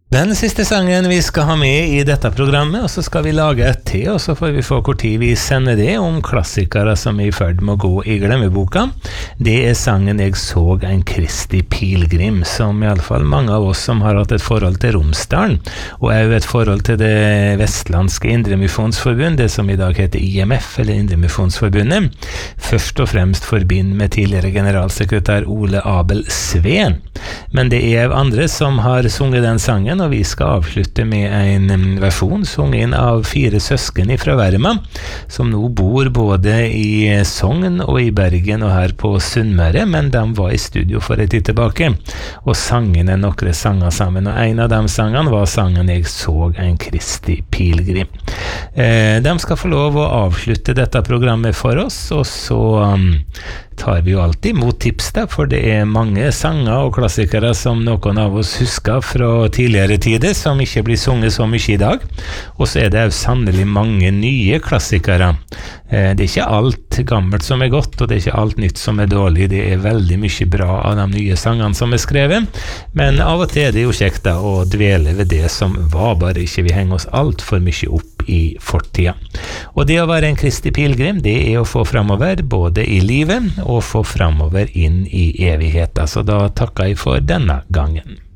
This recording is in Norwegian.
Den siste sangen vi skal ha med i dette programmet, og så skal vi lage et til, og så får vi få hvor tid vi sender det om klassikere som er i ferd med å gå i glemmeboka. Det er sangen «Jeg så en Kristi Pilgrim», som i alle fall mange av oss som har hatt et forhold til Romsdalen, og er jo et forhold til det vestlandske Indremisjonsforbund, det som i dag heter IMF, eller Indremisjonsforbundet, først og fremst forbinder med tidligere generalsekretær Ole Abel Sveen. Men det er andre som har sunget den sangen, og vi skal avslutte med en versjon sunget inn av 4 søsken fra Verma, som nå bor både i Sogn og i Bergen og her på Sunnmøre, men de var i studio for en tid tilbake, og sangene noen sanger sammen, og en av de sangene var sangen «Jeg så en Kristi Pilgrim». De skal få lov å avslutte dette programmet for oss, og så tar vi jo alltid mot tips da, for det er mange sanger og klassikere som noen av oss husker fra tidligere tider, som ikke blir sunget så mye i dag. Og så er det jo sannelig mange nye klassikere. Det er ikke alt gammelt som er godt, og det er ikke alt nytt som er dårlig. Det er veldig mye bra av de nye sangene som er skrevet, men av og til er det jo kjekt da, å dvele ved det som var, bare ikke vi henger oss alt for mye opp i fortida. Og det å være en Kristi Pilgrim, det er å få fremover både i livet og få fremover inn i evigheten. Så da takker jeg for denne gangen.